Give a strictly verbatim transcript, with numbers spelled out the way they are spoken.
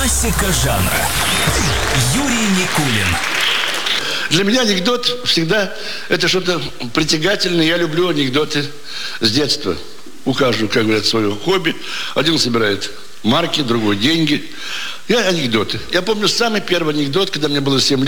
Классика жанра. Юрий Никулин. Для меня анекдот всегда это что-то притягательное. Я люблю анекдоты с детства. У каждого, как говорят, свое хобби. Один собирает марки, другой деньги. Я анекдоты. Я помню самый первый анекдот, когда мне было семь лет.